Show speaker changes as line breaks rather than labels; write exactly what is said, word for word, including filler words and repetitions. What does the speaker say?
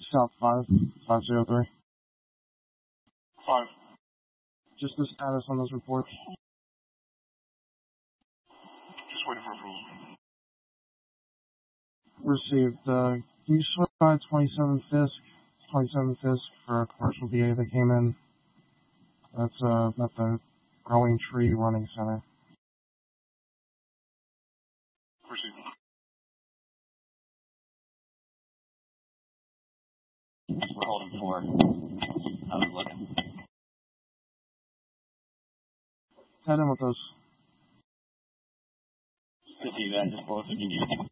South five, five zero three.
Five.
Just the status on those reports.
Just waiting for approval.
Received. Uh, can you swing by twenty-seven Fisk? twenty-seven Fisk for a commercial V A that came in. That's uh, at the Growing Tree Running Center.
Proceed.
We're holding four. How's it looking?
Head in with those.
Good to see you guys. Just both of you.